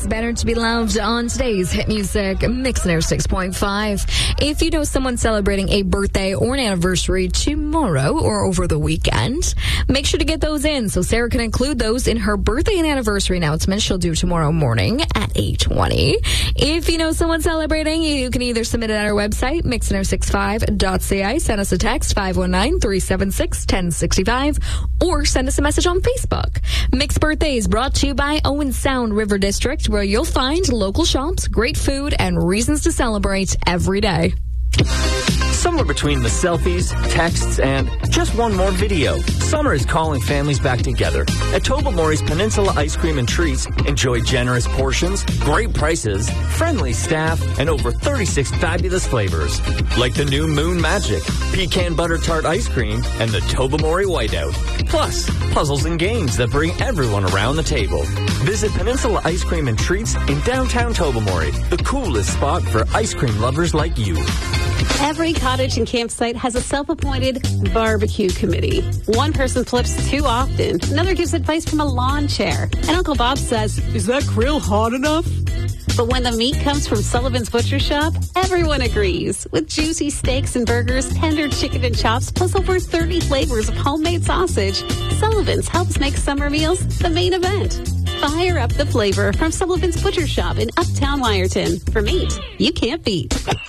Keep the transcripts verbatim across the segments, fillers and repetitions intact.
It's better to be loved on today's hit music, Mix oh six point five. If you know someone celebrating a birthday or an anniversary tomorrow or over the weekend, make sure to get those in so Sarah can include those in her birthday and anniversary announcement she'll do tomorrow morning at eight twenty. If you know someone celebrating, you can either submit it at our website, mix oh six five dot c a, send us a text, five one nine, three seven six, one oh six five, or send us a message on Facebook. Mixed Birthdays brought to you by Owen Sound River District, where you'll find local shops, great food, and reasons to celebrate every day. Somewhere between the selfies, texts, and just one more video, summer is calling families back together. At Tobermory's Peninsula Ice Cream and Treats, enjoy generous portions, great prices, friendly staff, and over thirty-six fabulous flavors. Like the new Moon Magic, Pecan Butter Tart Ice Cream, and the Tobermory Whiteout. Plus, puzzles and games that bring everyone around the table. Visit Peninsula Ice Cream and Treats in downtown Tobermory, the coolest spot for ice cream lovers like you. Every cottage and campsite has a self-appointed barbecue committee. One person flips too often. Another gives advice from a lawn chair. And Uncle Bob says, "Is that grill hot enough?" But when the meat comes from Sullivan's Butcher Shop, everyone agrees. With juicy steaks and burgers, tender chicken and chops, plus over thirty flavors of homemade sausage, Sullivan's helps make summer meals the main event. Fire up the flavor from Sullivan's Butcher Shop in Uptown Wyerton. For meat you can't beat.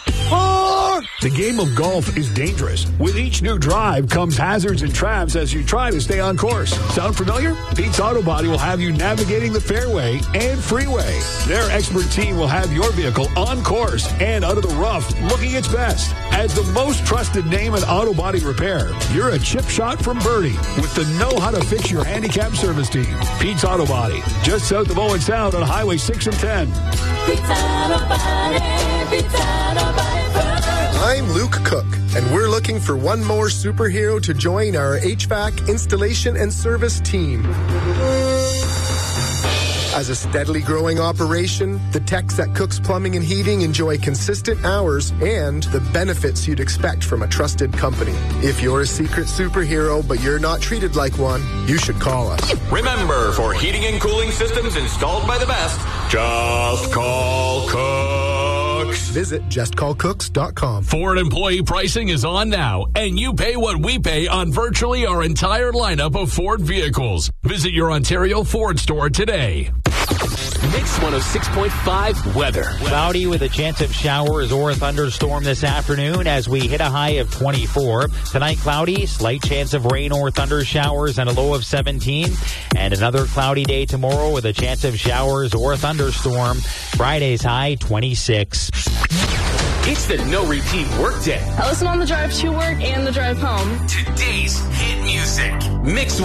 The game of golf is dangerous. With each new drive comes hazards and traps as you try to stay on course. Sound familiar? Pete's Auto Body will have you navigating the fairway and freeway. Their expert team will have your vehicle on course and out of the rough looking its best. As the most trusted name in auto body repair, you're a chip shot from Birdie with the know-how-to-fix your handicap service team. Pete's Auto Body, just south of Owen Sound on Highway six and ten. Pete's Auto Body, Pete's Auto Body. I'm Luke Cook, and we're looking for one more superhero to join our H V A C installation and service team. As a steadily growing operation, the techs at Cook's Plumbing and Heating enjoy consistent hours and the benefits you'd expect from a trusted company. If you're a secret superhero, but you're not treated like one, you should call us. Remember, for heating and cooling systems installed by the best, just call Cooks. Visit just call cooks dot com. Ford employee pricing is on now, and you pay what we pay on virtually our entire lineup of Ford vehicles. Visit your Ontario Ford store today. Mix one oh six point five weather. Cloudy with a chance of showers or a thunderstorm this afternoon as we hit a high of twenty-four. Tonight, cloudy, slight chance of rain or thunder showers and a low of seventeen. And another cloudy day tomorrow with a chance of showers or a thunderstorm. Friday's high, twenty-six. It's the no repeat work day. I listen on the drive to work and the drive home. Today's hit music. Mix